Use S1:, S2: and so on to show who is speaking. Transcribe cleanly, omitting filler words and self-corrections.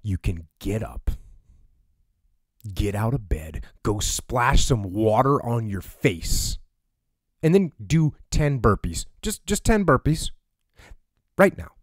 S1: you can get up, get out of bed, go splash some water on your face, and then do 10 burpees. Just 10 burpees right now.